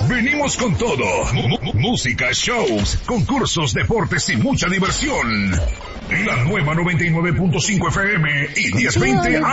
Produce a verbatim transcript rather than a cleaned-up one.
Venimos con todo. M- m- música, shows, concursos, deportes y mucha diversión. La nueva noventa y nueve punto cinco F M y diez veinte